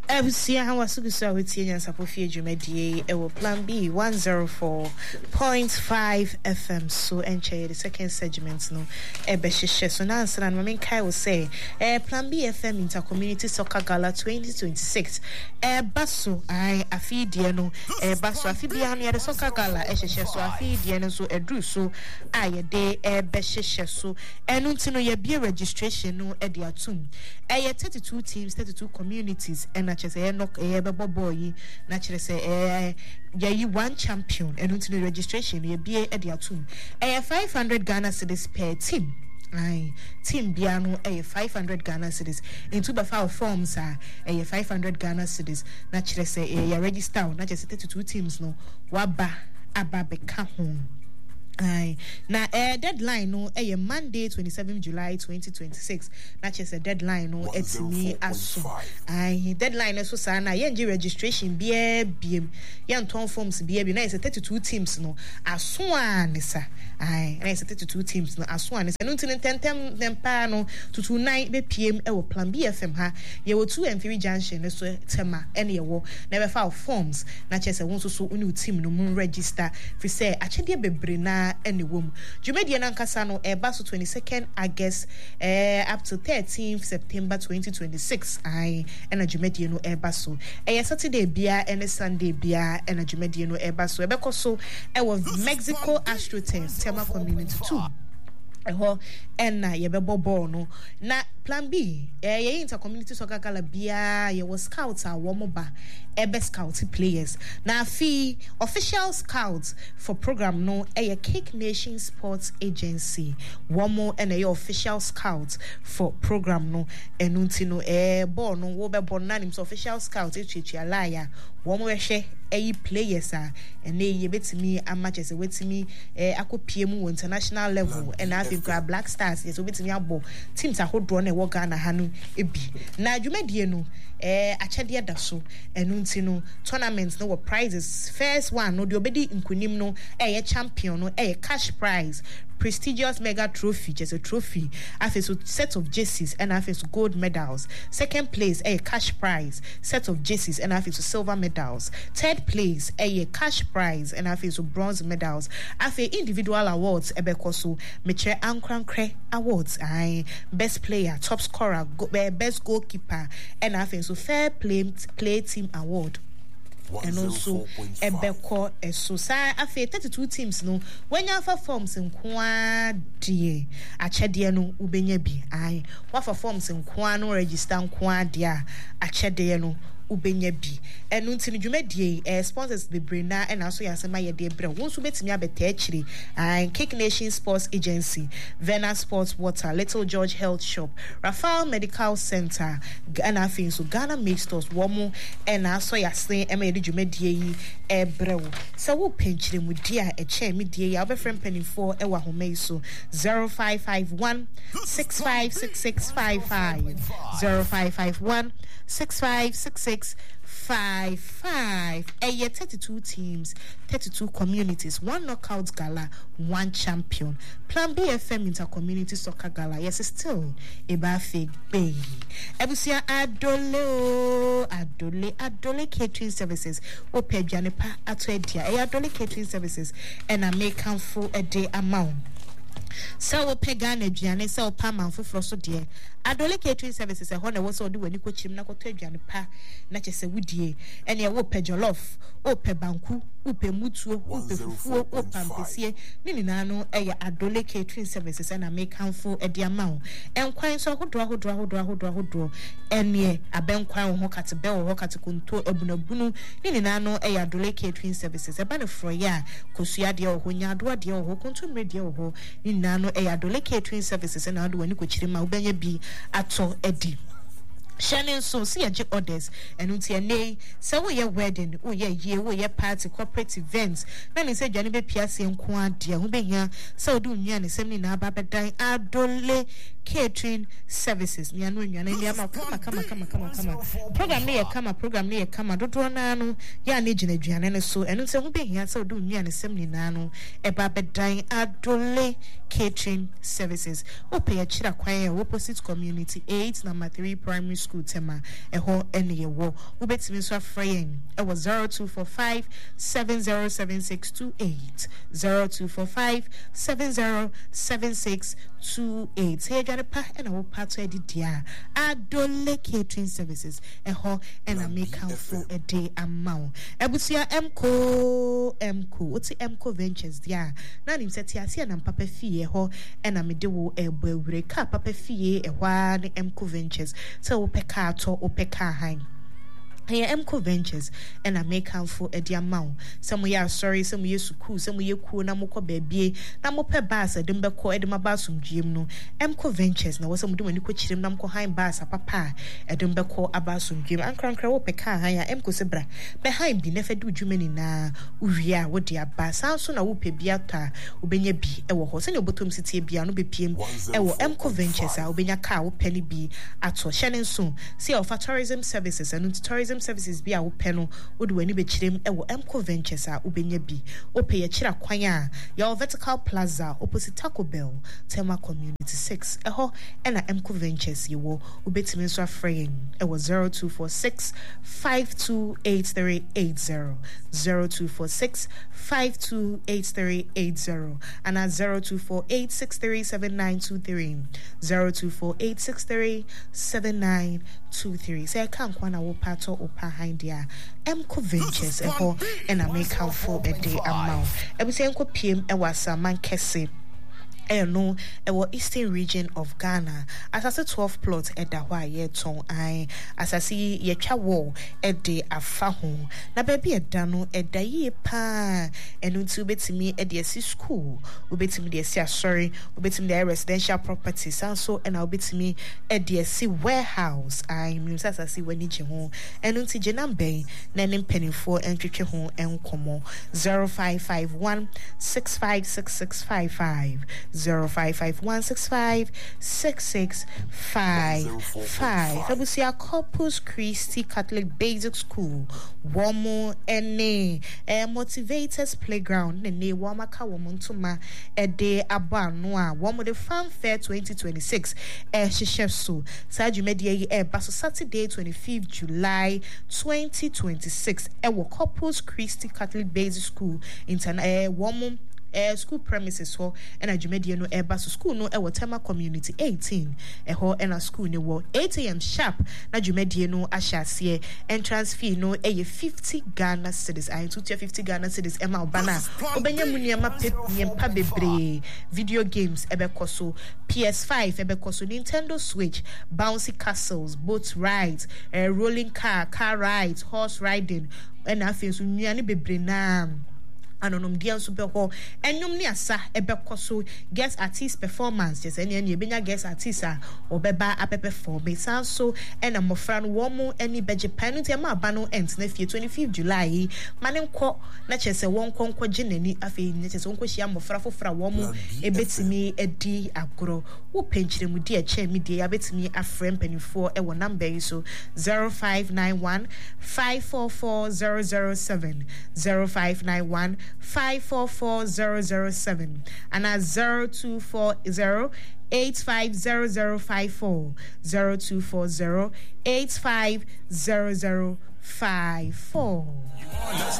Ebusia hawasugusa wetie nyansapofie adwumadie ewo plan B 104.5 FM so enche the second segment no ebehihye so na answer na menkai will say plan B FM Intercommunity Soccer Gala 2026 baso ai afidie no baso afibia no the Soccer Gala ehihye so afidie no so edru so ayede ebehihye so enu ntino ye be registration no e de atum 32 teams 32 communities and say no boy na chere say you one champion and until registration you be at the atum 500 Ghana cedis per team. Aye, team Biano 500 Ghana cedis into the file forms are 500 Ghana cedis na chere say you register na just 32 teams no waba ababeka home. Aye. Now deadline no Monday 27 July 2026. Not just a deadline no it's me as aye deadline so sana yenji registration BM yan ton forms BM na is 32 teams no aswan sa aye na is 32 teams no aswan sa no tin tentem dem pa no tutu 9 be PM e wo plan BFM ha ye wo 2 and 3 junction so tema ene ye wo na be file forms na chese won so uni team no mun register fi say achede bebre na anywom Jumedian Ankasano Basso 22nd August up to 13th September 2026 I and a Jumediano Basso Saturday bia and Sunday bia and a Jumediano Basso Ebecoso was Mexico AstroTurf Tema Community 2 and na yebebo bono na plan B ye Intercommunity Soccer Gala bia ye was scouts are womoba ebe scout players na fi official scouts for program no Cake Nation Sports Agency womo and official scouts for program no enunti no bono wo be bonanim official scouts echichi alaya womo hwe players are and ye betimi amatches wetimi akopie mu international level and I think Black Stars yes wetimi abo teams ahodro na wo Ghana hanu ebi na dwumadie no achede da so enunti no tournaments no were prizes first one no de obedi nkunim no champion no cash prize prestigious mega trophy just a trophy after so set of jerseys and after so gold medals second place cash prize set of jerseys and after so silver medals third place cash prize and after so bronze medals after individual awards ebekoso meche ankrankre awards best player top scorer best goalkeeper and after so fair play team award and also ebeko esosa afi 32 teams no when you for forms nkwa die achede no ubenya bi wa for forms nkwa no register nkwa dia achede no ubenya bi enu ntini dwumadie sponsors the brainer and also yasema ye de bre won so betimi abeta akire Cake Nation Sports Agency Vena Sports Water Little George Health Shop Rafael Medical Center Ghana Fin so Ghana Made Stores womo and also yasne ema de dwumadie yi ebrewo so wo penchire mu dia eche me die ya obefrem penny 4 ewa home so 0551 656655 0551 656655 32 teams 32 communities one knockout gala one champion plan B FM Intercommunity Soccer Gala yes still eba fake bay ebusia adole catering services opedwane pa atoedia adole catering services and I make am for a day amount so pagan aduane so pa manfo so de adole catering services ho na wo so de wani kochim na koto aduane pa na chese wudie ene ye wo pe jollof o pe banku o pe mutuo o pe fufuo o pampesie ni na no eye adole catering services na make hanfo e de amount enkwan so hodro ene abenkwan ho katebe ho katikonto ebunabunu ni na no eye adole catering services e ba ne froya kosua de ho nyado de ho kontomre de ho ni na no eye adole catering services na do wani kochirima ubenya bi ato edi Shannon so see a orders and until nay so we wedding ye party corporate events then he said Johnny be piase nkwa dia hu be hia so do nua ne sem ni na aba bedan adole catering services ni anu nua na ni ama kama program ne kama dodo na anu ya na gina aduane ne so enu se hu be hia so do nua ne sem ni na anu e ba bedan adole catering services o pay a chira kwan opposite community 8 number 3 primary school school tema eho ene yewo ubetimi so afrayen e was 0245 707628 0245 707628 hey janipa ena wo pato edidia Adole catering services eho ena make out for a day amount ebusia mko oti mko ventures dia na nim seti ase na papa fie ho ena me de wo ebawure ka papa fie ehwa ne mko ventures so wo peka ato wo peka han here Mco Ventures and I make out for a dear amount. Some we are sorry, some we used to cool, some we cool, Namoko baby, Namope bass, a dumber co edema basum gym no. Mco Ventures, now was some doing you could chim Namco hind bass, a papa, a dumber co abasum gym, and crank crow peca, higher Mco Sebra. Behind the never do Jumini na Uria, what dear bass, how soon I will pay Biata, Ubenya B, a horse in your bottom city, Biano BPM, Mco Ventures, I'll be your cow, penny B, at so Shannon soon. See our tourism services and tourism services be our panel would when you be chim Mco Ventures are ubenya bi ope ya chira kwanya your vertical plaza opposite Taco Bell Tema Community 6 eho ena Mco Ventures you wo ubetimi so afrayin e was 0246 528380 0246 528380 and at 0248637923 0248637923 say I can't kwana wo pato behind there Mco Ventures eho and I make out for a day amount ebi say Mco PM e was a man kese no eastern region of Ghana as I say 12 plots at the why ton I as I see ye cha wo at the afa ho na baby e dano e da ye pa enu nti obetimi e de asi school obetimi de asi sorry obetimi de residential properties and so and obetimi e de asi warehouse I mean as I see when je ho enu nti je nambe na nem penifo entwetwe ho enkomo 0551 656655 0551656655 Abusia Corpus Christi Catholic Basic School Womo ene motivators playground ne wamaka womontuma de abanwa womo the Farm Fair 2026 hihyeso Saju media baso Saturday 25th July 2026 wo Corpus Christi Catholic Basic School womo school premises ho and a Jumedia no eba so school no Tema Community 18 ho and a school no wo 8 a.m. sharp na Jumedia no ashase entrance fee no 50 Ghana cedis I 250 Ghana cedis Emma Obana obenya muniama pempa bebre video games ebekoso PS5 ebekoso Nintendo Switch bouncy castles boat rides rolling car rides horse riding and afin so nuane bebre na anonom dia super ho enyum ni asa ebekoso guest artist performance just ene ebenya guest artist obeba perform so ena mofra no wo mu eni beje penalty ma aba no ent na fie 25th July manenko na chese won konko ginani afi ne chese wonko hia mofra fofra wo mu ebetimi edi agoro wo penchire mu dia che mi dia betimi afrem penifo e wo number so 0591 544007 0591 544007 and at 0240 850054 0240 850054